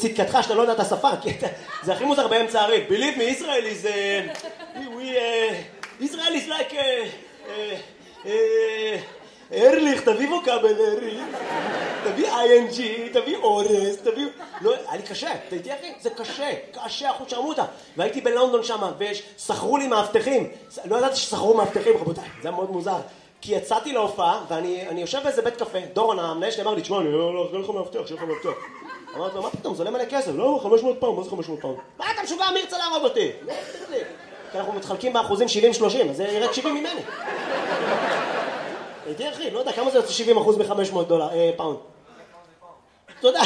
צדקתך שאתה לא יודע את השפה, כי זה הכי מוזר באמצע הריב. Believe me, Israel is... Israel is like... ארליך, תביא ווקאבלרי, תביא ING, תביא אורס, תביא... לא, היה לי קשה, אתה איתי אחי? זה קשה, קשה אחוז שרמותה. והייתי בלונדון שם, ושכרו לי מאבטחים. לא ידעתי ששכרו מאבטחים, רבותיי, זה היה מאוד מוזר. כי יצאתי להופעה, ואני יושב באיזה בית קפה, דורון המנהל שלי אמר לי, תשמע, אני לא לך מאבטח, שיהיה לך מאבטח. אמרתי לו, מה פתאום, זה עולה מלא כסף, לא, 500 פאונד, מה זה 500 פאונד? מה אתה משוגע, מי ירצה להרוג אותי? כי אנחנו מתחלקים באחוזים 70-30, אז זה ירד 70 ממני. הייתי אחי, לא יודע, כמה זה יוצא 70% מ-500 פאונד? תודה.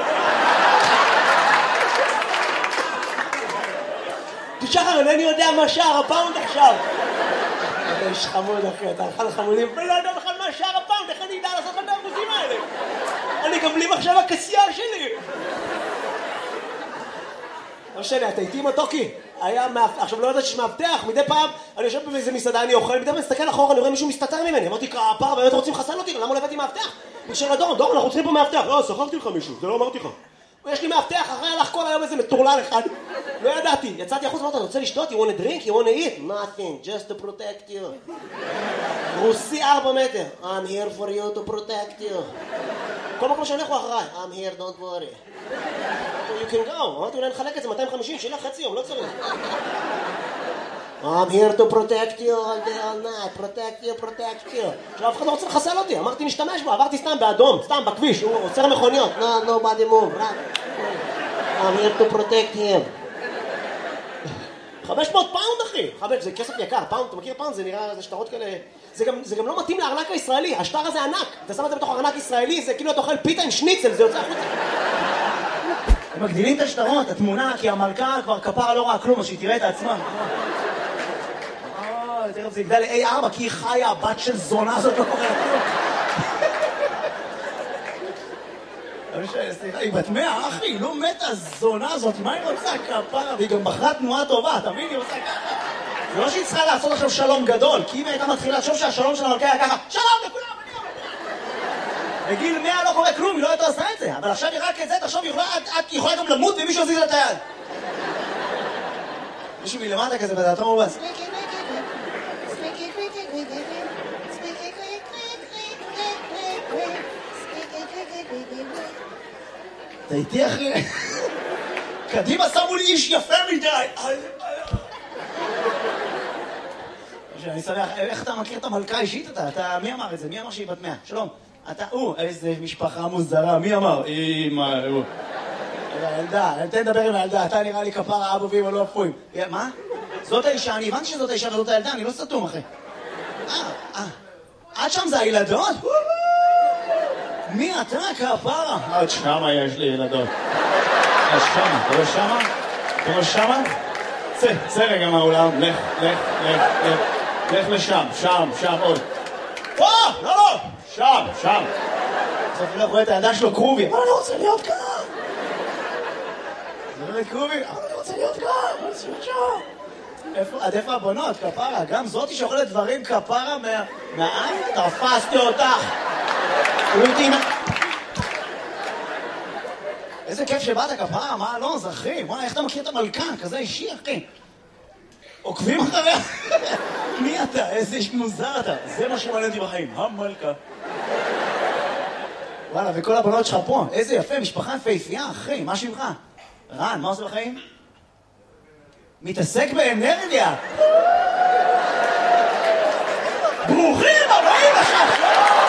תשחר, אינני יודע מה שער הפאונד עכשיו. אתה איש חמוד אחי, אתה הלכה לחמודים, ולא יודע בכלל מה שער הפאונד, איך אני אדע לעשות את האחוזים האלה? אני גם בלי מחשב הכסייה שלי. לא משנה, אתה איתי מתוקי? עכשיו לא יודעת שיש מאבטח, מדי פעם אני יושב באיזה מסעדה, אני אוכל, מדי פעם מסתכל אחורה, אני רואה מישהו מסתתר ממני, אמרתי, כפר, באמת רוצים לחסל אותי, למה לא הבאתי מאבטח? בקשר לדורון, דורון, אנחנו צריכים פה מאבטח. לא, שכרתי לך מישהו, זה לא אמרתי לך. יש לי מאבטח, אחרי הלך כל היום איזה מטורלל אחד. לא ידעתי, יצאתי החוץ, אמרת, אתה רוצה לשתות? You want a drink? You want to eat? Nothing, just to protect you. רוסי 4 מטר. I'm here for you to protect you. כל מקום שהולך הוא אחריי. I'm here, don't worry. You can go. אמרתי, אולי נחלק את זה 250, שילך חצי יום, לא צריך. I'm here to protect you all day, all night. Protect you, protect you. עכשיו, אף אחד לא רוצה לחסל אותי. אמרתי, נשתמש בו. עברתי סתם באדום, סתם בכביש. הוא עוצר מכוניות. No, nobody move. I'm here to protect him. 500 פאונד, אחי. זה כסף יקר. פאונד, אתה מכיר פאונד? זה נראה, זה שטרות כאלה... זה גם לא מתאים לארנק הישראלי. השטר הזה ענק. אתה שם את זה בתוך ארנק ישראלי, זה כאילו אתה אוכל פיתה עם שניצל, זה יוצא החוצה. הם מגדילים את השטרות, התמונה, כי המלכה כבר כפרה לא ראה כלום, אז שהיא תראה את עצמה. תכף זה יגדל ל-A4, כי היא חיה, הבת של זונה הזאת לא קורה כלום. סליחה, היא בת 100, אחי, היא לא מתה הזונה הזאת, מה היא רוצה כפרה? והיא גם בחרה תנועה טובה, תמיד היא עושה ככה. זה לא שהיא צריכה לעשות עכשיו שלום גדול, כי אם הייתה מתחילה לחשוב שהשלום של המלכה היה ככה, שלום לכולם, אני אומר. בגיל 100 לא קורה כלום, היא לא הייתה עושה את זה, אבל עכשיו היא רק את זה, תחשוב, את יכולה גם למות ומישהו עזיז את היד. מישהו מלמטה כזה בדעתו מובס. אתה איתי אחי? קדימה שמו לי איש יפה מדי. אני שמח, איך אתה מכיר את המלכה האישית? מי אמר את זה? מי אמר שהיא בת 100? שלום. איזה משפחה מוזרה, מי אמר? ילדה, תן לדבר עם הילדה, אתה נראה לי כפרה אבו ואמא לא אפויים. מה? זאת האישה, אני הבנתי שזאת האישה וזאת הילדה, אני לא סתום אחי. עד שם זה הילדות? מי אתה כפרה? עד שמה יש לי ילדות. עד שמה, אתה רואה שמה? אתה רואה שמה? צא רגע מהאולם, לך לשם, שם עוד. לא, שם. בסוף לא רואה את הידה שלו קרובי. אבל אני רוצה להיות כאן. זה באמת קרובי? אבל אני רוצה להיות כאן. אני רוצה להיות שם. עד איפה הבנות, כפרה? גם זאתי שאוכלת דברים כפרה מהעין? תפסתי אותך. איזה כיף שבאת כפרה, מה לא, זה אחי, וואי, איך אתה מכיר את המלכה? כזה אישי, אחי. עוקבים אחריה. מי אתה? איזה איש מוזר אתה. זה מה שמעניין אותי בחיים, המלכה. וואלה, וכל הבנות שלך פה, איזה יפה, משפחה יפהפייה, אחי, מה שמך? רן, מה עושה בחיים? מתעסק באנרגיה. ברוכים הבאים עכשיו.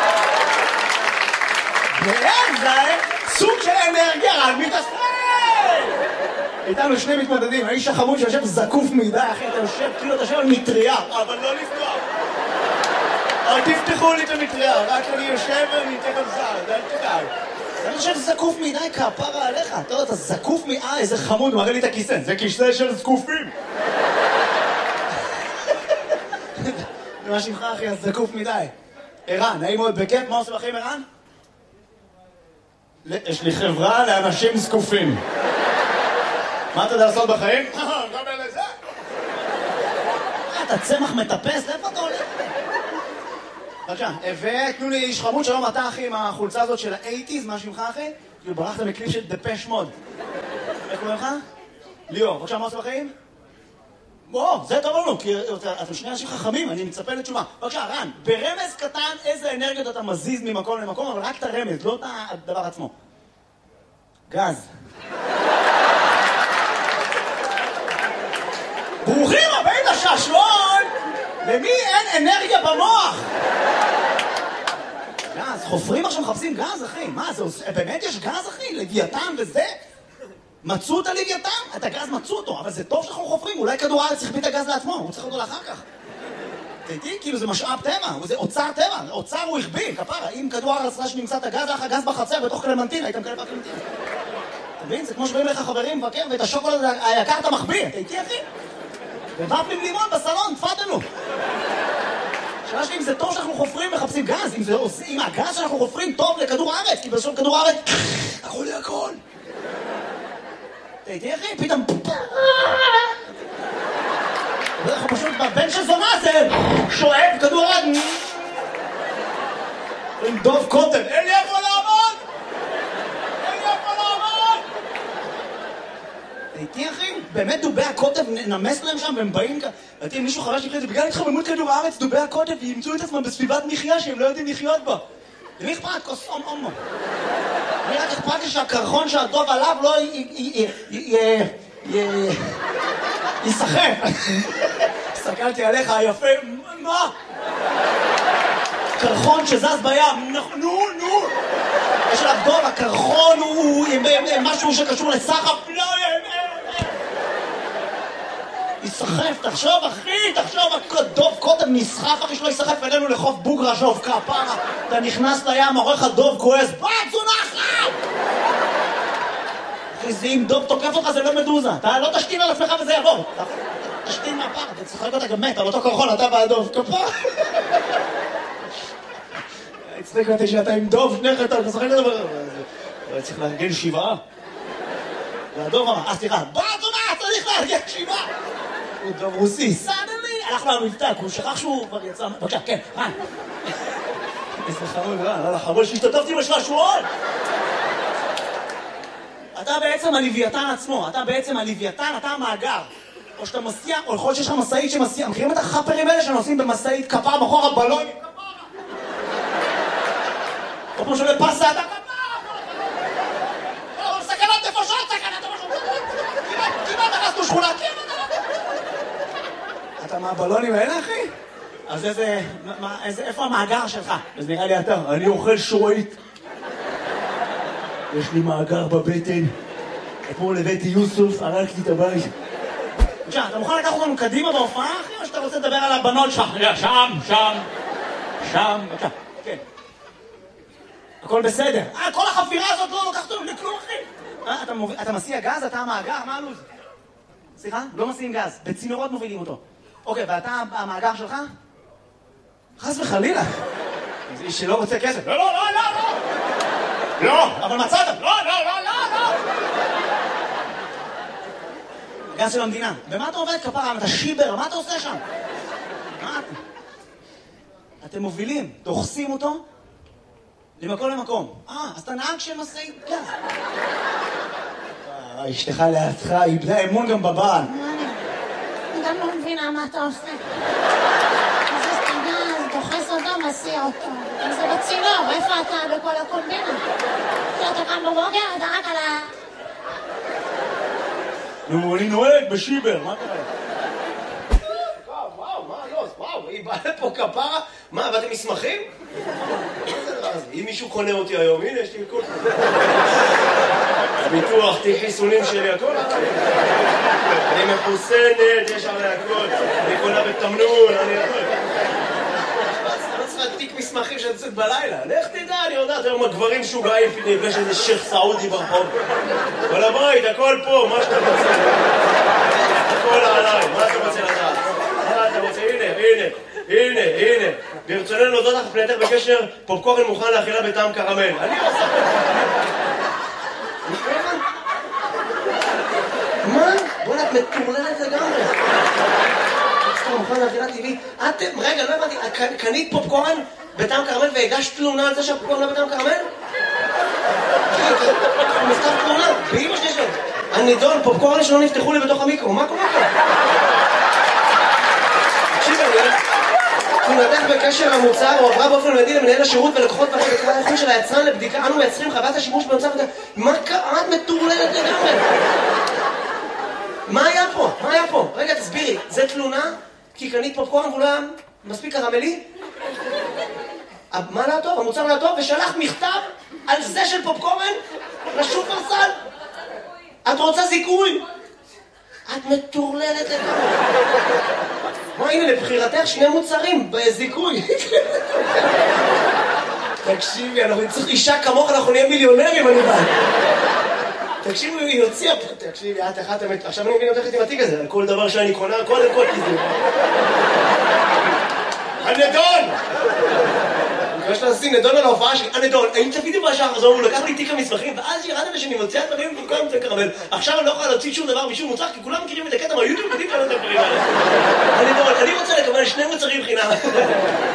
ואיך זה סוג של אנרגיה, רן מתעסק. איתנו שני מתמודדים, האיש החמוד שיושב זקוף מדי, אחי, אתה יושב כאילו אתה יושב על מטריה, אבל לא לפתוח. אל תפתחו לי את המטריה, רק אני יושב ואני אתן על זד, אל תדאג. אני חושב זקוף מדי כפרה עליך, אתה יודע, אתה זקוף מדי, איזה חמוד, מראה לי את הכיסא, זה כיסא של זקופים. מה שמך אחי, אז זקוף מדי. ערן, נעים מאוד בכיף, מה עושה בחיים ערן? יש לי חברה לאנשים זקופים. מה אתה יודע לעשות בחיים? גם אלה זה. אתה צמח מטפס, איפה אתה הולך? בבקשה, ותנו לי איש חמוד, שלום אתה אחי עם החולצה הזאת של ה-80s, מה שמך אחי? ברחת מקליפ של דפש מוד. איך קוראים לך? ליאור, בבקשה, מה עושה בחיים? בוא, זה טוב לנו, כי אתם שני אנשים חכמים, אני מצפה לתשובה. בבקשה, רן, ברמז קטן איזה אנרגיות אתה מזיז ממקום למקום, אבל רק את הרמז, לא את הדבר עצמו. גז. ברוכים הבאים לשעשועון! למי אין אנרגיה במוח? גז, חופרים עכשיו מחפשים גז, אחי. מה, זה באמת יש גז, אחי? לוויתן וזה? מצאו את הלוויתן? את הגז מצאו אותו, אבל זה טוב שאנחנו חופרים, אולי כדור הארץ יחביא את הגז לעצמו, הוא צריך אותו לאחר כך. תראי, כאילו זה משאב טבע, זה אוצר טבע, אוצר הוא החביא, כפרה, אם כדור הארץ רש נמצא את הגז, לך גז בחצר בתוך קלמנטין, היית מקלב בקלמנטין. אתה מבין? זה כמו שבאים לך חברים מבקר, ואת השוקולד היקר אתה מחביא, אתה איתי אחי? ובפלים לימון בסלון, תפדלו. שאלה שלי אם זה טוב שאנחנו חופרים מחפשים גז, אם הגז שאנחנו חופרים טוב לכדור הארץ, כי בסוף כדור הארץ, הכל יהיה הכל. תראי אחי, פתאום... אנחנו פשוט בבן של זונה זה שואב כדור הארץ. עם דוב קוטן, אין לי איפה לעמוד! אין לי איפה לעמוד! תראי אחי, באמת דובי הקוטב נמס להם שם והם באים כאן. ראיתי אם מישהו חרש לפני זה, בגלל התחממות כדור הארץ, דובי הקוטב ימצאו את עצמם בסביבת מחיה שהם לא יודעים לחיות בה. למי אכפת? כוס הומו. אני רק אכפת לי שהקרחון שהדוב עליו לא יסחף. הסתכלתי עליך היפה, מה? קרחון שזז בים, נו. יש עליו דוב, הקרחון הוא משהו שקשור לסחף, לא יסחף, תחשוב אחי, דוב קודם נסחף אחי שלא יסחף אלינו לחוף בוגרה שוב כפרה. אתה נכנס לים, עורך הדוב כועס, זונחת! אחי זה אם דוב תוקף אותך זה לא מדוזה, אתה לא תשתין על עצמך וזה יעבור. תשתין מהפר, אתה צחק אותה גם מת על אותו קרחון, אתה והדוב, כפרה. הצחיק אותי שאתה עם דוב שניך, אתה משחק את זה. צריך לארגן 7. והדוב אמר, סליחה, זונה, צריך לארגן 7. הוא דוב רוסי, סדלי, הלך לו המבטא, הוא שכח שהוא כבר יצא, בבקשה, כן, רן. איזה חמוד, רן, חמוד שהשתתפתי בשעשועון. אתה בעצם הלוויתן עצמו, אתה המאגר. או שאתה מסיע, או יכול שיש לך מסעית שמסיע, מכירים את החפרים האלה שנוסעים במסעית כפר מאחור הבלון? או כמו שעולה פסה, אתה כפר! לא, סכנת נפשות, כמעט הרסנו שכונה, אתה מהבלונים האלה, אחי? אז איפה המאגר שלך? אז נראה לי אתה, אני אוכל שורית. יש לי מאגר בבטן. אתמול הבאתי יוסוף, הרקתי את הבית. בבקשה, אתה מוכן לקחת אותנו קדימה בהופעה, אחי? או שאתה רוצה לדבר על הבנות שלך? שם, בבקשה, כן. הכל בסדר. כל החפירה הזאת לא לוקחת אותנו לכלום, אחי. אתה מסיע גז, אתה המאגר, מה הלו"ז? סליחה? לא מסיעים גז, בצינורות מובילים אותו. אוקיי, ואתה המאגר שלך? חס וחלילה. זה איש שלא רוצה כסף. לא, אבל מצאת. לא. גז של המדינה. במה אתה עובד כפרה? אתה שיבר, מה אתה עושה שם? אתם מובילים, דוחסים אותו למקום למקום. אז אתה נהג של משאית גז. אשתך לידך, איבדה אמון גם בבעל. אני גם לא מבינה מה אתה עושה. מזיז את הגז, דוחס אותו, מסיע אותו. אם זה בצינור, איפה אתה בכל הקומבינה? כשאתה קם בבוקר, אתה רק על ה... נו, אני נוהג בשיבר, מה קרה? וואו, היא באה לפה כפרה? מה, באתם מסמכים? אם מישהו קונה אותי היום, הנה, יש לי מכל... הביטוח, תיק חיסונים שלי, הכל. אני מחוסנת, יש עלי הכל. אני קונה בתמנון, אני הכל. לא צריכה תיק מסמכים שאת יוצאת בלילה. לך תדע, אני יודעת, היום הגברים שוגעים, נפגש איזה שייך סעודי ברחוב. כל הבית, הכל פה, מה שאתה רוצה. הכל עליי, מה אתה רוצה לדעת? מה אתה רוצה? הנה. ברצוננו להודות לך פנייתך בקשר פופקורן מוכן לאכילה בטעם קרמל. אני עושה... מה? בוא נת מטורללת לגמרי. פופקורן מוכן לאכילה טבעית. רגע, לא הבנתי, קנית פופקורן בטעם קרמל והגשת תלונה על זה שהפופקורן לא בטעם קרמל? הוא מסתף תלונה, באמא שלי שלו. הנידון, פופקורן שלא נפתחו לי בתוך המיקרו, מה קורה פה? תקשיב, הוא נתח בקשר המוצר, הוא עברה באופן מיידי למנהל השירות ולקוחות בקרה האיכות של היצרן לבדיקה, אנו מייצרים חוות השימוש במצב הזה. מה קרה? את מטורללת לגמרי. מה היה פה? מה היה פה? רגע, תסבירי, זה תלונה? כי קנית פופקורן והוא לא היה מספיק קרמלי? מה לא טוב? המוצר לא טוב, ושלח מכתב על זה של פופקורן לשופרסל. את רוצה זיכוי? את מטורללת לגמרי. מה, הנה, לבחירתך 2 מוצרים בזיכוי. תקשיבי, אנחנו נצטרך אישה כמוך, אנחנו נהיה מיליונרים, אני בא. תקשיבי, היא הוציאה פה, תקשיבי, את אחת אמת. עכשיו אני מבין אותך עם התיק הזה, על כל דבר שאני קונה, קודם כל כזה. הנדון! אני מקווה שאתה נשים נדון על ההופעה שלי. הנדון, האם צפיתי בשעה חזור, הוא לקח לי תיק המסמכים, ואז ירדתי שאני מוציאה דברים וכולם מוצאים קרמל. עכשיו אני לא יכולה להוציא שום דבר משום מוצר, כי כולם מכירים את הקטע מהיוטיוב, יודעים כאלה את הדברים האלה. הנדון, אני רוצה לקבל 2 מוצרים חינם.